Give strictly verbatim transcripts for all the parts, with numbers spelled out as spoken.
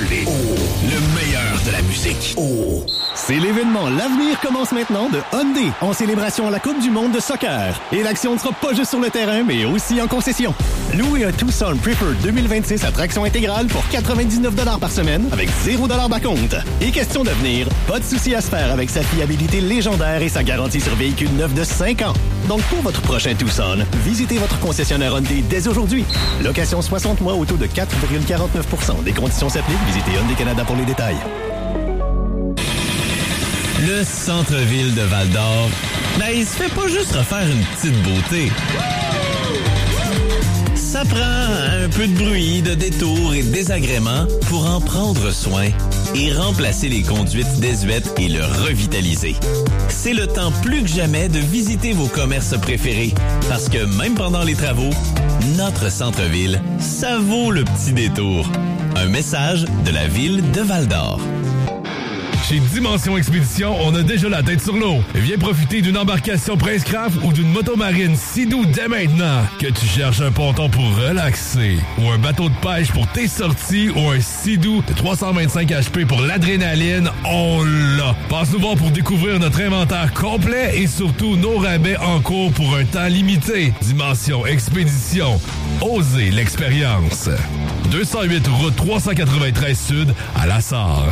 télé. Oh, le meilleur de la musique. Oh. C'est l'événement L'avenir commence maintenant de Hyundai en célébration à la Coupe du monde de soccer. Et l'action ne sera pas juste sur le terrain, mais aussi en concession. Louez un Tucson Preferred deux mille vingt-six à traction intégrale pour quatre-vingt-dix-neuf dollars par semaine avec zéro dollars bas compte. Et question d'avenir, pas de souci à se faire avec sa fiabilité légendaire et sa garantie sur véhicule neuf de cinq ans. Donc pour votre prochain Tucson, visitez votre concessionnaire Hyundai dès aujourd'hui. Location soixante mois au taux de quatre virgule quarante-neuf pour cent. Des conditions s'appliquent. Visitez Hyundai Canada pour les détails. Le centre-ville de Val-d'Or, ben, il se fait pas juste refaire une petite beauté. Ça prend un peu de bruit, de détours et de désagréments pour en prendre soin et remplacer les conduites désuètes et le revitaliser. C'est le temps plus que jamais de visiter vos commerces préférés parce que même pendant les travaux, notre centre-ville, ça vaut le petit détour. Un message de la ville de Val-d'Or. Chez Dimension Expédition, on a déjà la tête sur l'eau. Viens profiter d'une embarcation Prince Craft ou d'une motomarine Sea-Doo dès maintenant. Que tu cherches un ponton pour relaxer, ou un bateau de pêche pour tes sorties, ou un Sea-Doo de trois cent vingt-cinq H P pour l'adrénaline, on l'a. Passe nous voir pour découvrir notre inventaire complet et surtout nos rabais en cours pour un temps limité. Dimension Expédition. Osez l'expérience. deux cent huit route trois cent quatre-vingt-treize Sud à La Sarre.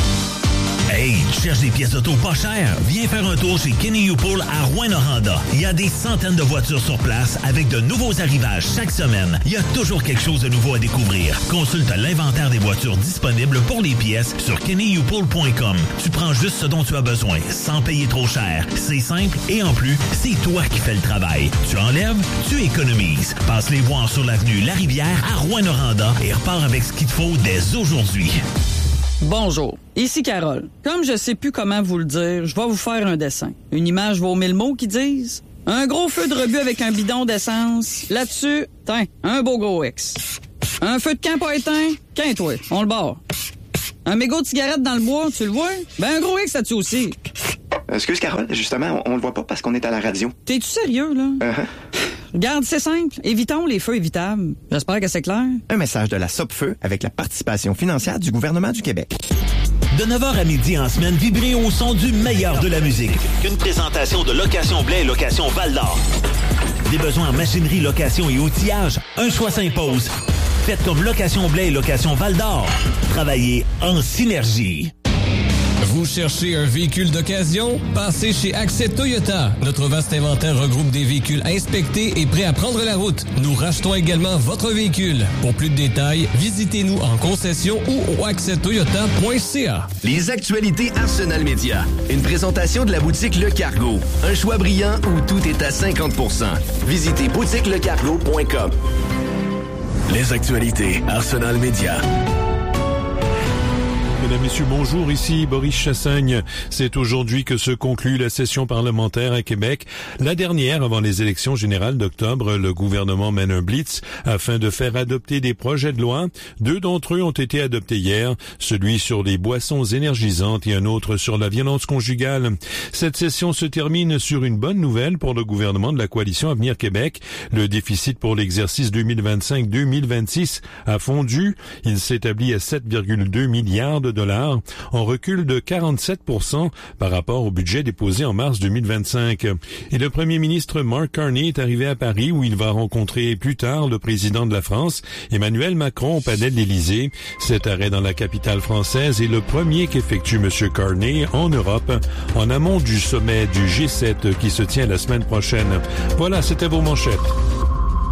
Hey, tu cherches des pièces d'auto pas chères? Viens faire un tour chez Kenny U-Pool à Rouyn-Noranda. Il y a des centaines de voitures sur place avec de nouveaux arrivages chaque semaine. Il y a toujours quelque chose de nouveau à découvrir. Consulte l'inventaire des voitures disponibles pour les pièces sur kenny u pool point com. Tu prends juste ce dont tu as besoin, sans payer trop cher. C'est simple et en plus, c'est toi qui fais le travail. Tu enlèves, tu économises. Passe les voir sur l'avenue Larivière à Rouyn-Noranda et repars avec ce qu'il te faut dès aujourd'hui. Bonjour, ici Carole. Comme je sais plus comment vous le dire, je vais vous faire un dessin. Une image vaut mille mots qui disent. Un gros feu de rebut avec un bidon d'essence. Là-dessus, tiens, un beau gros X. Un feu de camp pas éteint, qu'un-toi, on le barre. Un mégot de cigarette dans le bois, tu le vois? Ben un gros X là-dessus aussi. Excuse Carole, justement, on, on le voit pas parce qu'on est à la radio. T'es-tu sérieux, là? Uh-huh. Regarde, c'est simple. Évitons les feux évitables. J'espère que c'est clair. Un message de la Sopfeu avec la participation financière du gouvernement du Québec. De neuf heures à midi en semaine, vibrez au son du meilleur de la musique. Une présentation de Location Blais et Location Val-d'Or. Des besoins en machinerie, location et outillage, un choix s'impose. Faites comme Location Blais et Location Val-d'Or. Travaillez en synergie. Vous cherchez un véhicule d'occasion? Passez chez Accès Toyota. Notre vaste inventaire regroupe des véhicules inspectés et prêts à prendre la route. Nous rachetons également votre véhicule. Pour plus de détails, visitez-nous en concession ou au accès toyota point c a. Les actualités Arsenal Média. Une présentation de la boutique Le Cargo. Un choix brillant où tout est à cinquante pour cent. Visitez boutique le cargo point com. Les actualités Arsenal Média. Mesdames, Messieurs, bonjour, ici Boris Chassagne. C'est aujourd'hui que se conclut la session parlementaire à Québec. La dernière avant les élections générales d'octobre, le gouvernement mène un blitz afin de faire adopter des projets de loi. Deux d'entre eux ont été adoptés hier, celui sur les boissons énergisantes et un autre sur la violence conjugale. Cette session se termine sur une bonne nouvelle pour le gouvernement de la coalition Avenir Québec. Le déficit pour l'exercice deux mille vingt-cinq deux mille vingt-six a fondu. Il s'établit à sept virgule deux milliards de dollars, en recul de quarante-sept pour cent par rapport au budget déposé en mars deux mille vingt-cinq. Et le premier ministre Mark Carney est arrivé à Paris où il va rencontrer plus tard le président de la France, Emmanuel Macron, au palais de l'Élysée. Cet arrêt dans la capitale française est le premier qu'effectue M. Carney en Europe, en amont du sommet du G sept qui se tient la semaine prochaine. Voilà, c'était vos manchettes.